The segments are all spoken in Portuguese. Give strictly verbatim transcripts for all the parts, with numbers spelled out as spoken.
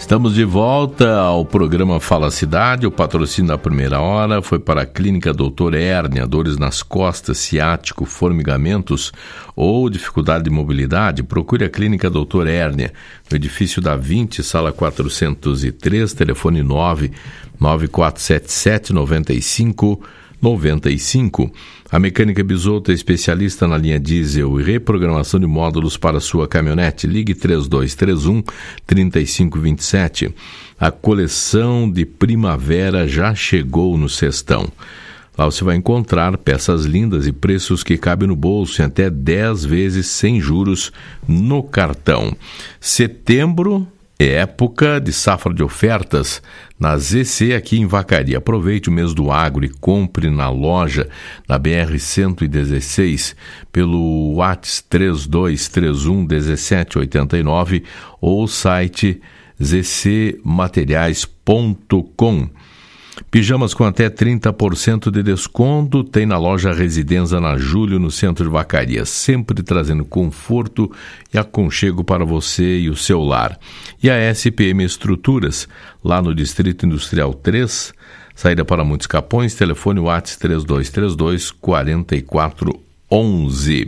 Estamos de volta ao programa Fala Cidade. O patrocínio da primeira hora foi para a Clínica doutor Hérnia, dores nas costas, ciático, formigamentos ou dificuldade de mobilidade. Procure a Clínica doutor Hérnia, no edifício da vinte, sala quatrocentos e três, telefone nove nove quatro sete sete nove cinco nove cinco. A Mecânica Bisotto é especialista na linha diesel e reprogramação de módulos para sua caminhonete. Ligue três dois três um, três cinco dois sete. A coleção de primavera já chegou no Cestão. Lá você vai encontrar peças lindas e preços que cabem no bolso em até dez vezes sem juros no cartão. Setembro é época de safra de ofertas na Z C aqui em Vacaria. Aproveite o mês do agro e compre na loja na B R cento e dezesseis pelo WhatsApp três dois três um um sete oito nove ou site z c materiais ponto com. Pijamas com até trinta por cento de desconto tem na loja Residência na Júlio, no centro de Vacaria, sempre trazendo conforto e aconchego para você e o seu lar. E a S P M Estruturas, lá no Distrito Industrial três, saída para Muitos Capões, telefone WhatsApp três dois três dois, quatro quatro um um.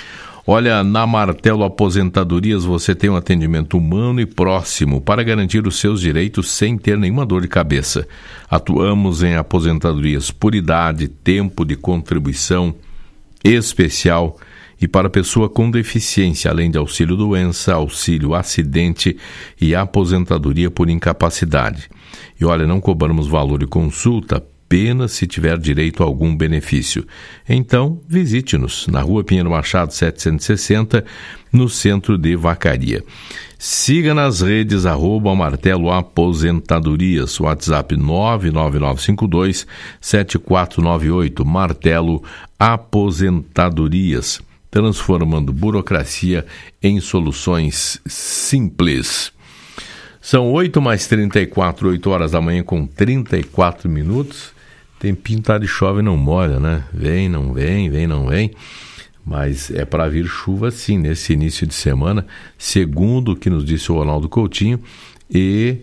Olha, na Martelo Aposentadorias você tem um atendimento humano e próximo para garantir os seus direitos sem ter nenhuma dor de cabeça. Atuamos em aposentadorias por idade, tempo de contribuição especial e para pessoa com deficiência, além de auxílio doença, auxílio acidente e aposentadoria por incapacidade. E olha, não cobramos valor de consulta, apenas se tiver direito a algum benefício. Então, visite-nos na Rua Pinheiro Machado setecentos e sessenta, no centro de Vacaria. Siga nas redes arroba Martelo Aposentadorias, WhatsApp nove nove nove cinco dois sete quatro nove oito, Martelo Aposentadorias, transformando burocracia em soluções simples. São oito mais trinta e quatro, oito horas da manhã com trinta e quatro minutos. Tempinho tá de chove e não molha, né? Vem, não vem, vem, não vem. Mas é para vir chuva sim, nesse início de semana, segundo o que nos disse o Ronaldo Coutinho, e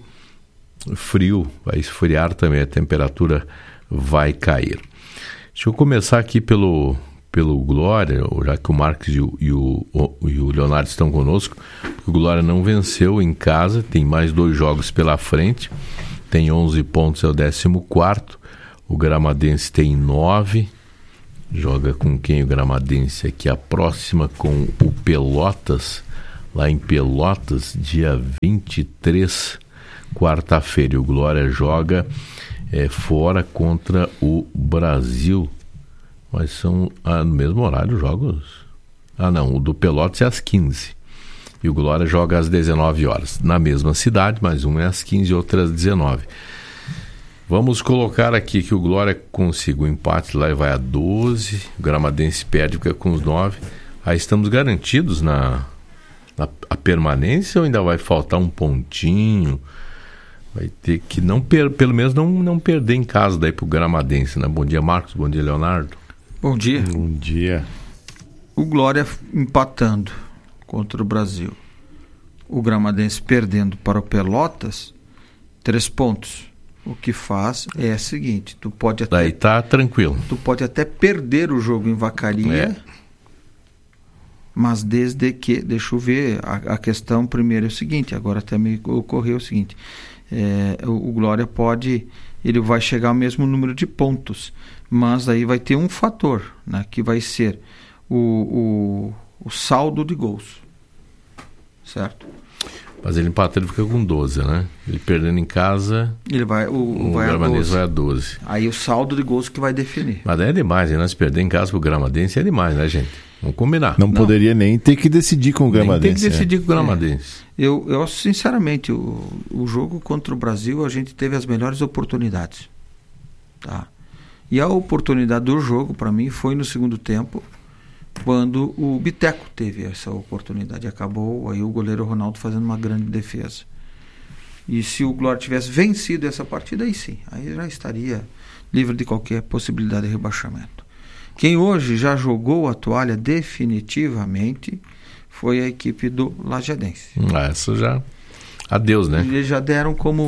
frio, vai esfriar também, a temperatura vai cair. Deixa eu começar aqui pelo, pelo Glória, já que o Marcos e o, e, o, e o Leonardo estão conosco. O Glória não venceu em casa, tem mais dois jogos pela frente, tem onze pontos, é o décimo quarto. O Gramadense tem nove, joga com quem o Gramadense aqui? A próxima com o Pelotas, lá em Pelotas, dia vinte e três, quarta-feira. E o Glória joga é, fora contra o Brasil, mas são ah, no mesmo horário os jogos. Ah não, o do Pelotas é às quinze e o Glória joga às dezenove horas, na mesma cidade, mas um é às quinze e outro às dezenove. Vamos colocar aqui que o Glória conseguiu o empate lá e vai a doze, o Gramadense perde, fica com os nove. Aí estamos garantidos na, na a permanência ou ainda vai faltar um pontinho? Vai ter que, não per, pelo menos, não, não perder em casa daí pro Gramadense, né? Bom dia, Marcos. Bom dia, Leonardo. Bom dia. Bom dia. O Glória empatando contra o Brasil. O Gramadense perdendo para o Pelotas, três pontos. O que faz é o seguinte, tu pode até... Daí tá tranquilo. Tu pode até perder o jogo em Vacaria, é. Mas desde que... Deixa eu ver, a, a questão primeiro é o seguinte, agora até me ocorreu o seguinte, é, o, o Glória pode... Ele vai chegar ao mesmo número de pontos, mas aí vai ter um fator, né, que vai ser o, o, o saldo de gols, certo? Mas ele empatando, ele fica com doze, né? Ele perdendo em casa, ele vai, o, o vai Gramadense vai a doze. Aí o saldo de gols que vai definir. Mas daí é demais, né? Se perder em casa com o Gramadense é demais, né, gente? Vamos combinar. Não, Não. poderia nem ter que decidir com o Gramadense. Nem tem que decidir é. com o Gramadense. É. Eu, eu, sinceramente, o, o jogo contra o Brasil, a gente teve as melhores oportunidades. Tá? E a oportunidade do jogo, para mim, foi no segundo tempo, quando o Biteco teve essa oportunidade. Acabou aí o goleiro Ronaldo fazendo uma grande defesa. E se o Glória tivesse vencido essa partida, aí sim, aí já estaria livre de qualquer possibilidade de rebaixamento. Quem hoje já jogou a toalha definitivamente foi a equipe do Lajadense. Essa já, Adeus, né? Eles já deram como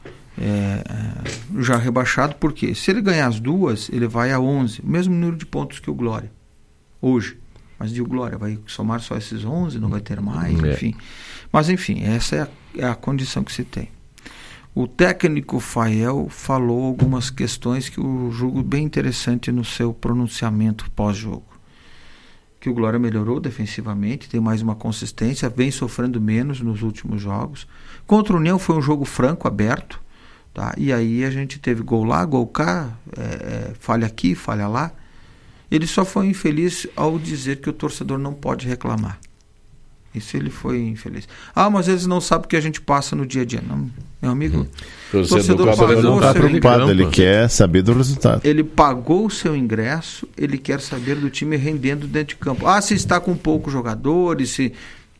é, já rebaixado, porque se ele ganhar as duas, ele vai a onze, o mesmo número de pontos que o Glória, hoje. Mas e o Glória vai somar só esses onze, não vai ter mais, é. enfim. Mas enfim, essa é a, é a condição que se tem. O técnico Fael falou algumas questões que eu julgo bem interessante no seu pronunciamento pós-jogo. Que o Glória melhorou defensivamente, tem mais uma consistência, vem sofrendo menos nos últimos jogos. Contra o União foi um jogo franco, aberto, tá? E aí a gente teve gol lá, gol cá, é, é, falha aqui, falha lá. Ele só foi infeliz ao dizer que o torcedor não pode reclamar. Isso ele foi infeliz. Ah, mas eles não sabem o que a gente passa no dia a dia. Não, meu amigo. Hum. O torcedor não está preocupado, ele quer saber do resultado. Ele pagou o seu ingresso, ele quer saber do time rendendo dentro de campo. Ah, se está com poucos jogadores, se...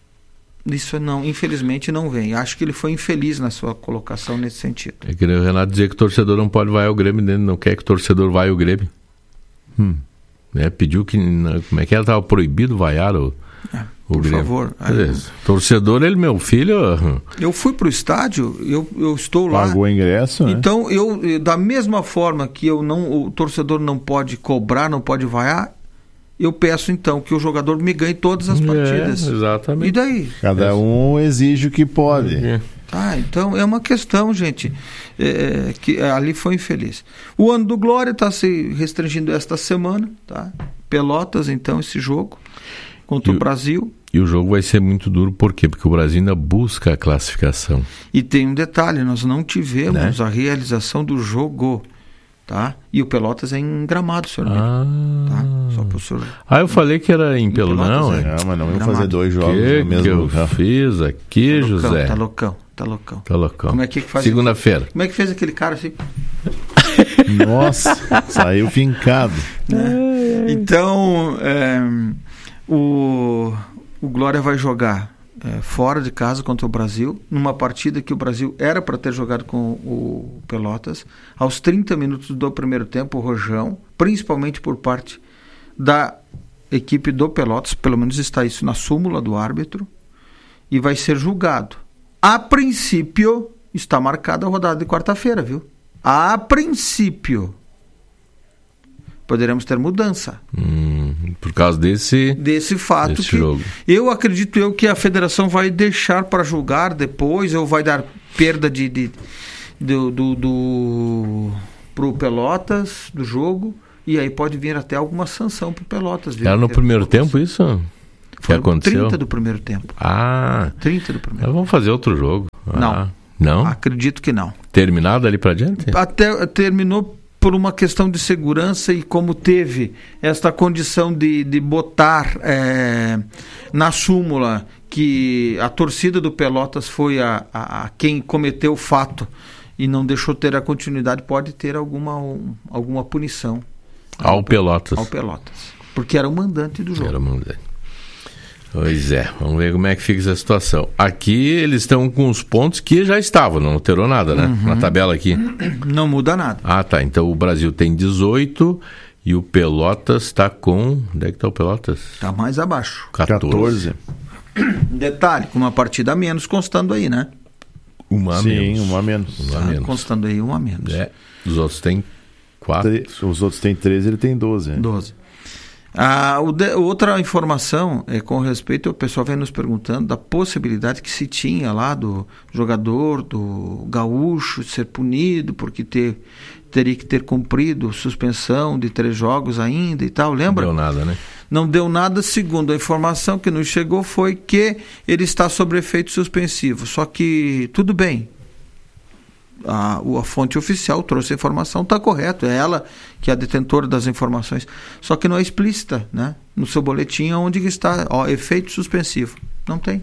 Isso não, infelizmente não vem. Acho que ele foi infeliz na sua colocação nesse sentido. É que o Renato dizer que o torcedor não pode vaiar o Grêmio, ele não quer que o torcedor vaie o Grêmio. Hum. É, pediu que, como é que ela estava proibido vaiar o... É. Por Grêmio. favor. Aí, torcedor, ele, meu filho... Eu fui para o estádio, eu, eu estou lá... Pagou o ingresso, né? Então, eu, da mesma forma que eu não, o torcedor não pode cobrar, não pode vaiar, eu peço, então, que o jogador me ganhe todas as partidas. É, exatamente. E daí? Cada um exige o que pode. É. Ah, então é uma questão, gente, é, que ali foi infeliz. O ano do Glória está se restringindo esta semana, tá? Pelotas, então, esse jogo contra e o Brasil. E o jogo vai ser muito duro, por quê? Porque o Brasil ainda busca a classificação. E tem um detalhe, nós não tivemos né? a realização do jogo, tá? E o Pelotas é em Gramado, senhor. Ah, tá? Só pro senhor... ah eu falei que era em, em Pelotas. Não, é. Não, mas não vamos fazer dois jogos que no mesmo que eu lugar. fiz aqui, tá loucão, José? Tá loucão, tá loucão. Tá loucão. Como é que faz? Segunda-feira. Como é que fez aquele cara assim? Nossa, saiu fincado. É. Então, é, o... O Glória vai jogar é, fora de casa contra o Brasil, numa partida que o Brasil era para ter jogado com o Pelotas. Aos trinta minutos do primeiro tempo, o Rojão, principalmente por parte da equipe do Pelotas, pelo menos está isso na súmula do árbitro, e vai ser julgado. A princípio, está marcada a rodada de quarta-feira, viu? A princípio. Poderemos ter mudança. Hum, por causa desse... Desse fato desse que... jogo. Eu acredito eu que a federação vai deixar para julgar depois, ou vai dar perda de... de do, do, do pro Pelotas, do jogo, e aí pode vir até alguma sanção pro Pelotas. Viu? Era no primeiro tempo isso? Que Foi aconteceu? trinta do primeiro tempo. Ah. trinta do primeiro. Então vamos fazer outro jogo. Não. Ah, não? Acredito que não. Terminado ali para diante? Até terminou por uma questão de segurança, e como teve esta condição de, de botar é, na súmula que a torcida do Pelotas foi a, a, a quem cometeu o fato e não deixou ter a continuidade, pode ter alguma, um, alguma punição ao Pelotas. Ao Pelotas, porque era o mandante do jogo. Era o mandante. Pois é, vamos ver como é que fica essa situação. Aqui eles estão com os pontos que já estavam, não alterou nada, né? Uhum. Na tabela aqui. Não muda nada. Ah, tá. Então o Brasil tem dezoito e o Pelotas está com... Onde é que está o Pelotas? Está mais abaixo. quatorze. Detalhe, com uma partida a menos constando aí, né? Uma a Sim, menos. uma a menos. Uma a ah, menos. Constando aí uma a menos. É. Os outros têm quatro. Os outros têm treze, ele tem doze. Né? doze. Ah, o de, outra informação é com respeito, o pessoal vem nos perguntando da possibilidade que se tinha lá do jogador, do gaúcho, ser punido porque ter, teria que ter cumprido suspensão de três jogos ainda e tal, lembra? Não deu nada, né? Não deu nada, segundo a informação que nos chegou foi que ele está sob efeito suspensivo, só que tudo bem. A, a fonte oficial trouxe a informação, está correto, é ela que é a detentora das informações, só que não é explícita, né? No seu boletim onde está, ó, efeito suspensivo, não tem.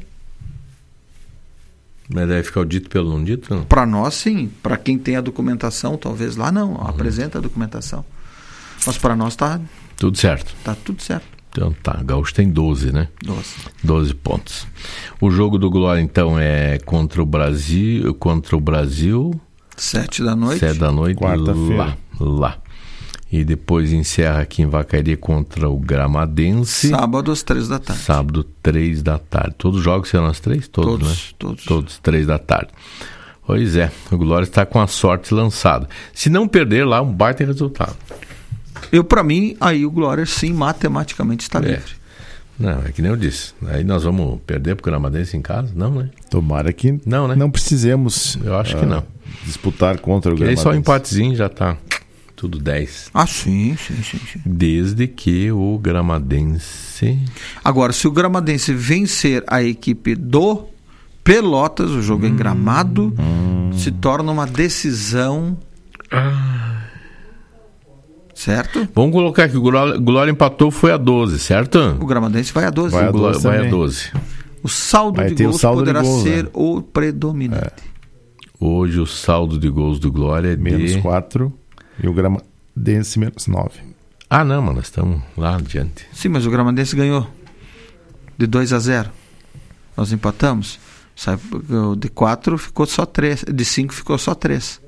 Mas deve ficar o dito pelo não dito? Para nós sim, para quem tem a documentação talvez lá não, uhum. Apresenta a documentação, mas para nós está tudo certo, está tudo certo. Então tá, Gaúcho tem doze, né? doze. doze pontos. O jogo do Glória então é contra o Brasil, contra o Brasil... Sete da noite. Sete da noite, quarta-feira. Lá, lá. E depois encerra aqui em Vacaria contra o Gramadense. Sábado às três da tarde. Sábado, três da tarde. Todos os jogos serão às três? Todos, todos, né? Todos. Todos, três da tarde. Pois é, o Glória está com a sorte lançada. Se não perder lá, um baita resultado. Eu, para mim, aí o Glória, sim, matematicamente está é. livre. Não, é que nem eu disse. Aí nós vamos perder para o Gramadense em casa? Não, né? Tomara que não, né? não precisemos. Eu acho uh, que não. Disputar contra o que Gramadense. Aí só um empatezinho já está tudo dez. Ah, sim, sim, sim, sim. Desde que o Gramadense... Agora, se o Gramadense vencer a equipe do Pelotas, o jogo hum, em Gramado, hum. se torna uma decisão. Ah. Certo? Vamos colocar que o Glória, Glória empatou, foi a doze, certo? O Gramadense vai a doze. Vai a doze, Glória, vai a doze. O saldo vai de gols o saldo poderá de gols, ser né? o predominante. É. Hoje o saldo de gols do Glória é menos de... quatro e o Gramadense menos nove. Ah, não, mas nós estamos lá adiante. Sim, mas o Gramadense ganhou de dois a zero. Nós empatamos. De quatro ficou só três. De cinco ficou só três.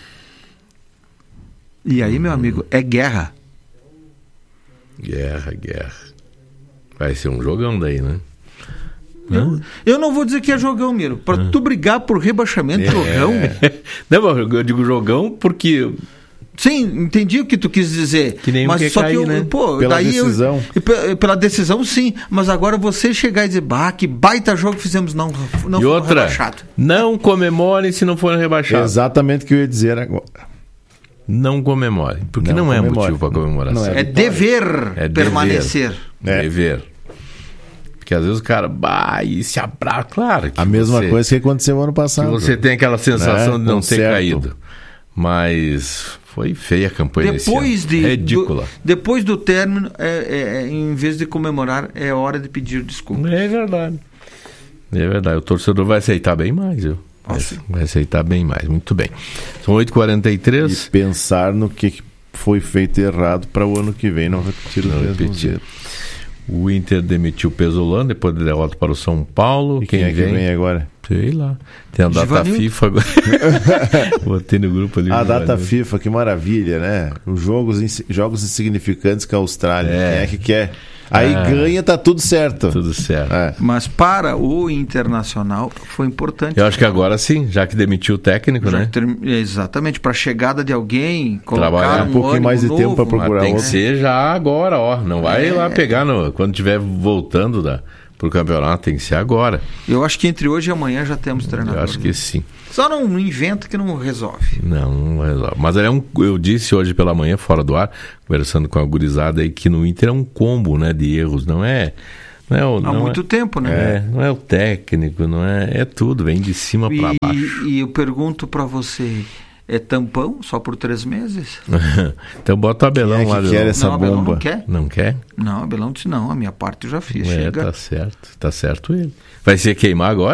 E aí, meu amigo, é guerra. Guerra, guerra. Vai ser um jogão daí, né? Eu, eu não vou dizer que é jogão, Miro. Para ah. tu brigar por rebaixamento, é. jogão. Não, eu digo jogão porque... Sim, entendi o que tu quis dizer. Que nem mas que só cair, que eu, né? pô, pela daí decisão. Eu, pela decisão, sim. Mas agora você chegar e dizer, bah, que baita jogo fizemos, não, não e outra, rebaixado. Não comemorem se não forem rebaixados. Exatamente o que eu ia dizer agora. Não comemorem, porque não, não é motivo para comemoração. É, é dever é permanecer. Dever. É. dever. Porque às vezes o cara bah, e se abraça, claro. Que a mesma você, coisa que aconteceu ano passado. Que você tem aquela sensação né? de não Com ter certo. caído. Mas foi feia a campanha depois desse ano. de Ridícula. Do, depois do término, é, é, em vez de comemorar, é hora de pedir desculpa. É verdade. É verdade. O torcedor vai aceitar bem mais, viu? Vai, vai aceitar bem mais. Muito bem. São oito e quarenta e três. E pensar no que foi feito errado para o ano que vem não repetir os mesmos erros. O Inter demitiu o Pesolano depois da derrota para o São Paulo. E quem, quem é que vem? vem agora? Sei lá. Tem a data Givanil. FIFA agora. Botei no grupo ali. A data FIFA, que maravilha, né? Os jogos, jogos insignificantes com a Austrália. É. Quem é que quer? Aí é. ganha, tá tudo certo. Tudo certo. É. Mas para o Internacional foi importante. Eu acho que agora sim, já que demitiu o técnico, já né? Ter... Exatamente, para a chegada de alguém, colocar trabalhar um, um pouquinho mais de novo. tempo para procurar. Tem outro. que ser já agora, ó. Não vai é. lá pegar no, quando estiver voltando da, pro campeonato, tem que ser agora. Eu acho que entre hoje e amanhã já temos treinador. Eu acho que sim. Só não inventa que não resolve. Não, não resolve. Mas é um, eu disse hoje pela manhã, fora do ar, conversando com a gurizada aí, que no Inter é um combo, né, de erros. Não é... Não é o, Há não muito é, tempo, né? É, não é o técnico, não é... É tudo, vem de cima para baixo. E eu pergunto para você... É tampão só por três meses? Então bota o Abelão é que lá. Quer essa não, bomba. Abelão não quer? Não quer? Não, Abelão disse não, a minha parte eu já fiz. É, chega. tá certo. Tá certo ele. Vai ser queimar agora?